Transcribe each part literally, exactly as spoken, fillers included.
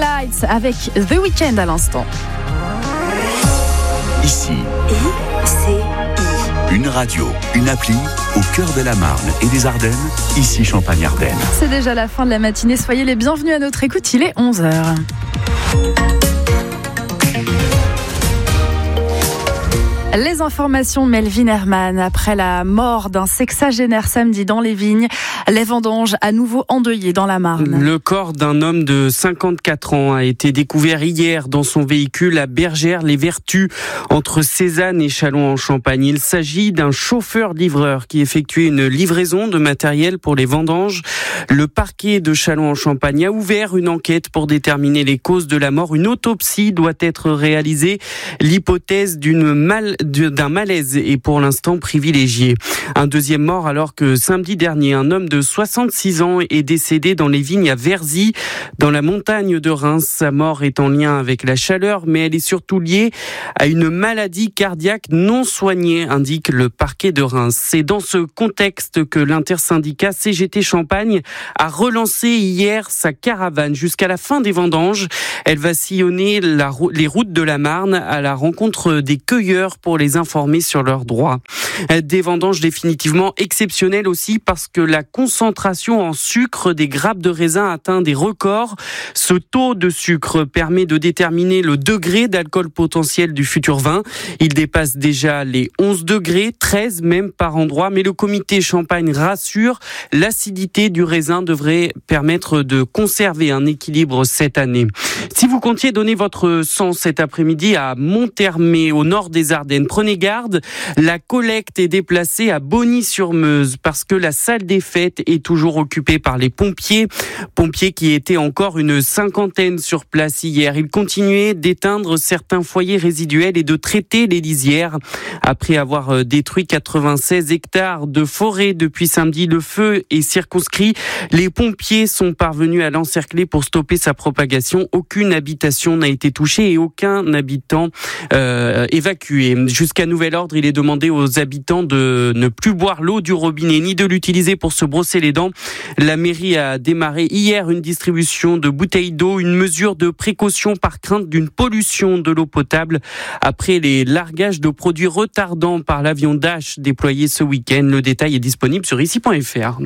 Lights avec The Weeknd à l'instant. Ici, I C I. Une radio, une appli au cœur de la Marne et des Ardennes, ici Champagne-Ardenne. C'est déjà la fin de la matinée, soyez les bienvenus à notre écoute, il est onze heures. Les informations, Melvin Herman. Après la mort d'un sexagénaire samedi dans les vignes, les vendanges à nouveau endeuillées dans la Marne. Le corps d'un homme de cinquante-quatre ans a été découvert hier dans son véhicule à Bergère-les-Vertus, entre Cézanne et Châlons-en-Champagne. Il s'agit d'un chauffeur-livreur qui effectuait une livraison de matériel pour les vendanges. Le parquet de Châlons-en-Champagne a ouvert une enquête pour déterminer les causes de la mort. Une autopsie doit être réalisée. L'hypothèse d'une mal d'un malaise est pour l'instant privilégiée. Un deuxième mort alors que samedi dernier, un homme de soixante-six ans est décédé dans les vignes à Verzy, dans la montagne de Reims. Sa mort est en lien avec la chaleur, mais elle est surtout liée à une maladie cardiaque non soignée, indique le parquet de Reims. C'est dans ce contexte que l'intersyndicat C G T Champagne a relancé hier sa caravane jusqu'à la fin des vendanges. Elle va sillonner la, les routes de la Marne à la rencontre des cueilleurs pour les informer sur leurs droits. Des vendanges définitivement exceptionnelles aussi parce que la concentration en sucre des grappes de raisin atteint des records. Ce taux de sucre permet de déterminer le degré d'alcool potentiel du futur vin. Il dépasse déjà les onze degrés, treize même par endroit, mais le comité Champagne rassure, l'acidité du raisin devrait permettre de conserver un équilibre cette année. Si vous comptiez donner votre sang cet après-midi à Monthermé, au nord des Ardennes, prenez garde, la collecte est déplacée à Bogny-sur-Meuse parce que la salle des fêtes est toujours occupée par les pompiers. Pompiers qui étaient encore une cinquantaine sur place hier. Ils continuaient d'éteindre certains foyers résiduels et de traiter les lisières. Après avoir détruit quatre-vingt-seize hectares de forêt depuis samedi, le feu est circonscrit. Les pompiers sont parvenus à l'encercler pour stopper sa propagation. Aucune habitation n'a été touchée et aucun habitant euh, évacué. Jusqu'à nouvel ordre, il est demandé aux habitants de ne plus boire l'eau du robinet ni de l'utiliser pour se brosser les dents. La mairie a démarré hier une distribution de bouteilles d'eau, une mesure de précaution par crainte d'une pollution de l'eau potable après les largages de produits retardants par l'avion Dash déployé ce week-end. Le détail est disponible sur ici point f r.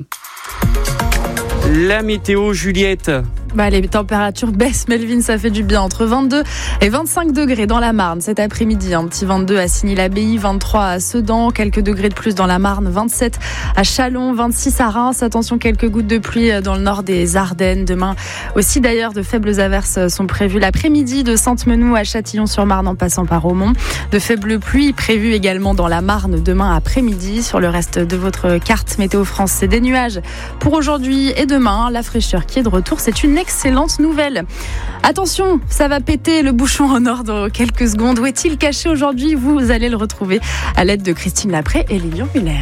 La météo, Juliette. Bah, les températures baissent, Melvin, ça fait du bien. Entre vingt-deux et vingt-cinq degrés dans la Marne cet après-midi. Un petit vingt-deux à Signy-l'Abbaye, vingt-trois à Sedan, quelques degrés de plus dans la Marne, vingt-sept à Châlons, vingt-six à Reims. Attention, quelques gouttes de pluie dans le nord des Ardennes. Demain aussi, d'ailleurs, de faibles averses sont prévues l'après-midi de Sainte-Menou à Châtillon-sur-Marne en passant par Aumont. De faibles pluies prévues également dans la Marne demain après-midi. Sur le reste de votre carte Météo France, c'est des nuages pour aujourd'hui et demain. La fraîcheur qui est de retour, c'est une excellente nouvelle. Attention, ça va péter le bouchon au nord dans quelques secondes. Où est-il caché aujourd'hui ? Vous allez le retrouver à l'aide de Christine Lapré et Lilian Muller.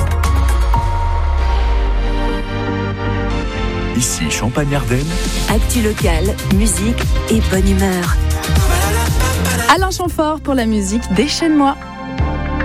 Ici Champagne-Ardenne. Actu locale, musique et bonne humeur. Alain Chamfort pour la musique Déchaîne-moi.